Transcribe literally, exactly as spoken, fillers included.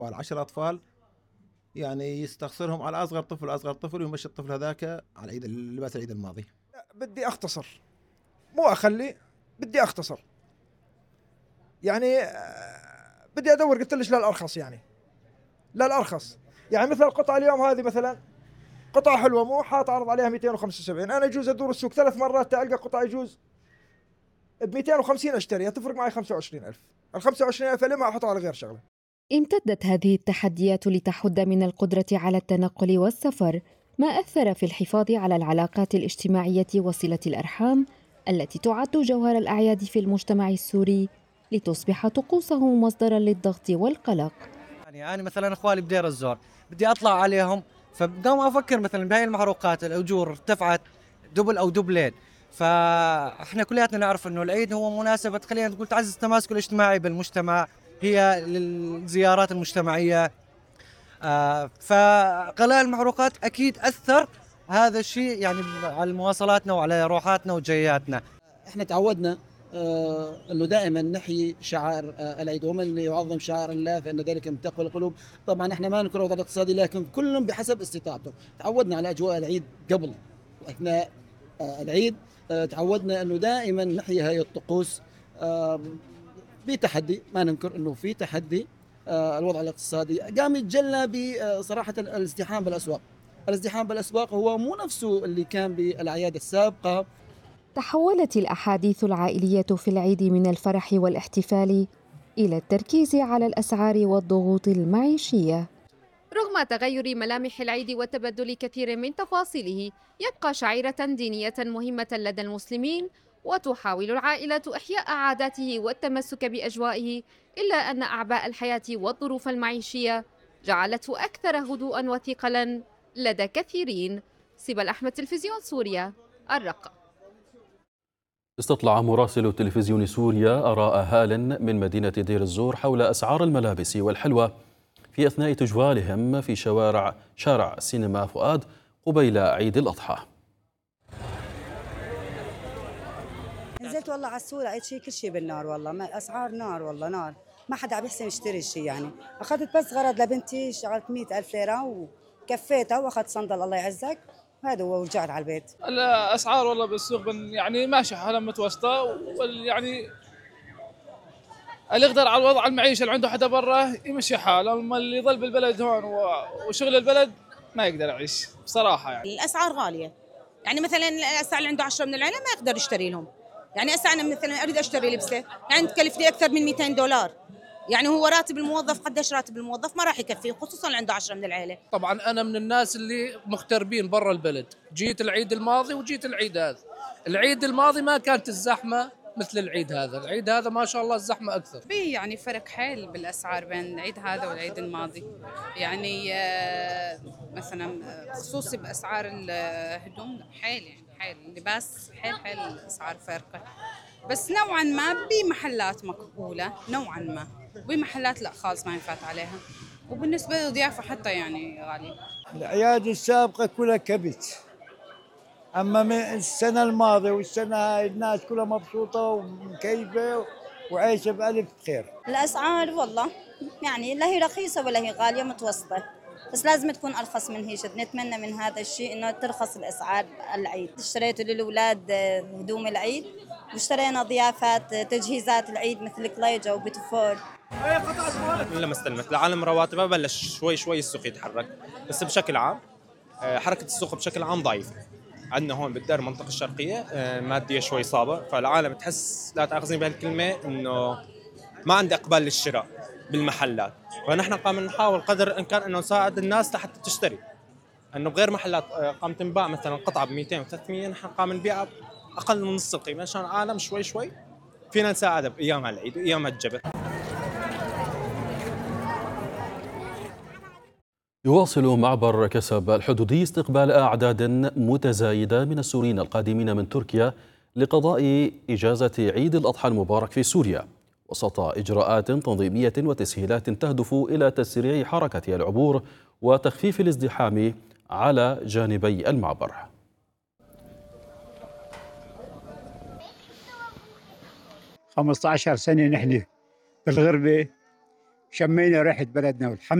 أطفال عشر أطفال، يعني يستخسرهم على أصغر طفل أصغر طفل ويمشي الطفل هذاك على عيد لباس العيد الماضي. بدي أختصر، مو أخلي، بدي أختصر. يعني آه، بدي أدور، قلت ليش لا الأرخص يعني، لا الأرخص. يعني مثل القطعة اليوم هذه مثلا قطعة حلوة، مو حاط عرض عليها مئتين وخمسة وسبعين، أنا يجوز أدور السوق ثلاث مرات ألقى قطعة يجوز ب مئتين وخمسين أشتريها، تفرق معي خمسة وعشرين ألف. ال خمسة وعشرين ألف ما أحطها على غير شغلة. امتدت هذه التحديات لتحد من القدرة على التنقل والسفر، ما أثر في الحفاظ على العلاقات الاجتماعية وصلة الأرحام التي تعد جوهر الأعياد في المجتمع السوري، لتصبح طقوسه مصدرا للضغط والقلق. يعني أنا مثلا إخوالي بدير الزور بدي أطلع عليهم، فبقوم أفكر مثلا بهاي المحروقات الأجور ارتفعت دبل أو دبلين. فإحنا كلياتنا نعرف إنه العيد هو مناسبة، خلينا نقول، تعزز التماسك الاجتماعي بالمجتمع، هي للزيارات المجتمعية. آه فغلاء المحروقات أكيد أثر هذا الشيء يعني على مواصلاتنا وعلى روحاتنا وجياتنا. احنا تعودنا آه انه دائما نحيي شعائر آه العيد، ومن يعظم شعائر الله فان ذلك من تقوى القلوب. طبعا احنا ما ننكر الوضع الاقتصادي، لكن كل بحسب استطاعته. تعودنا على اجواء العيد قبل واثناء آه العيد. آه تعودنا انه دائما نحيي هذه الطقوس. آه بتحدي، ما ننكر انه في تحدي. آه الوضع الاقتصادي قام يتجلى بصراحه الازدحام بالاسواق. الازدحام بالاسواق هو مو نفسه اللي كان بالاعياد السابقه. تحولت الأحاديث العائلية في العيد من الفرح والاحتفال إلى التركيز على الأسعار والضغوط المعيشية. رغم تغير ملامح العيد وتبدل كثير من تفاصيله، يبقى شعيرة دينية مهمة لدى المسلمين، وتحاول العائلة إحياء عاداته والتمسك بأجوائه، إلا أن أعباء الحياة والظروف المعيشية جعلته أكثر هدوءاً وثقلاً لدى كثيرين. سبل أحمد، تلفزيون سوريا، الرقة. استطلع مراسل تلفزيون سوريا آراء أهال من مدينة دير الزور حول أسعار الملابس والحلوى في أثناء تجوالهم في شوارع شارع سينما فؤاد قبيل عيد الأضحى. نزلت والله على السوق لقيت شيء كل شيء بالنار، والله ما اسعار نار، والله نار، ما حدا عم يحسن يشتري شيء. يعني اخذت بس غرض لبنتي، شغلت مئة ألف ليرة وكفيتها، واخذت صندل الله يعزك، هذا هو، ورجعت على البيت. الاسعار والله بالسوق يعني ماشي حالها متوسطه، يعني اللي يقدر على الوضع المعيشه اللي عنده حدا برا يمشي حاله، اما اللي يظل بالبلد هون وشغل البلد ما يقدر يعيش بصراحه. يعني الاسعار غاليه، يعني مثلا الاسعار اللي عنده عشرة من العيله ما يقدر يشتري لهم. يعني هسه انا مثلا اريد اشتري لبسه يعني تكلف لي اكثر من مئتين دولار، يعني هو راتب الموظف قديش راتب الموظف ما راح يكفيه، خصوصا اللي عنده عشرة من العيله. طبعا انا من الناس اللي مغتربين برا البلد، جيت العيد الماضي وجيت العيد هذا. العيد الماضي ما كانت الزحمه مثل العيد هذا، العيد هذا ما شاء الله الزحمه اكثر. في يعني فرق حيل بالاسعار بين العيد هذا والعيد الماضي، يعني مثلا خصوصي باسعار الهدوم حيل، يعني حيل اللباس حيل حيل الاسعار فارقه، بس نوعا ما بمحلات مقبوله نوعا ما، وبمحلات لا خالص ما ينفات عليها، وبالنسبه للضيافه حتى يعني غاليه. الاعياد السابقه كلها كبت، اما من السنه الماضيه والسنه هاي الناس كلها مبسوطه ومكيفه وعايشه بألف خير. الاسعار والله يعني لا هي رخيصه ولا هي غاليه، متوسطه، بس لازم تكون ارخص من هيك. نتمنى من هذا الشيء انه ترخص الاسعار. العيد اشتريت للاولاد هدوم العيد، واشترينا ضيافات تجهيزات العيد مثل كليجة وبيتفور. لما استلمت العالم رواتبها بلش شوي شوي السوق يتحرك، بس بشكل عام حركة السوق بشكل عام ضعيفة. عندنا هون بالدار المنطقة الشرقية مادية شوي صعبة، فالعالم تحس، لا تأخذني بهالكلمة، إنه ما عندي إقبال للشراء بالمحلات. فنحن قام نحاول قدر الإمكان إنه نساعد الناس لحتى تشتري، إنه بغير محلات قام تنباع مثلا قطعة ب مئتين وثلاثمئة، نحن قام نبيعها أقل من نص القيمة عشان العالم شوي شوي فينا نساعدها بأيام العيد وأيام الجبر. يواصل معبر كسب الحدودي استقبال أعداد متزايدة من السوريين القادمين من تركيا لقضاء إجازة عيد الأضحى المبارك في سوريا، وسط إجراءات تنظيمية وتسهيلات تهدف إلى تسريع حركة العبور وتخفيف الازدحام على جانبي المعبر. خمسة عشر سنة نحن بالغربة، شمينا ريحة بلدنا والحمد